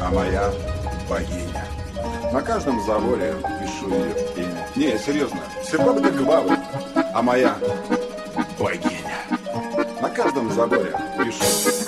а моя богиня. На каждом заборе пишу ее имя. Не, серьезно, всего бы гвалы, а моя богиня. На каждом заборе пишу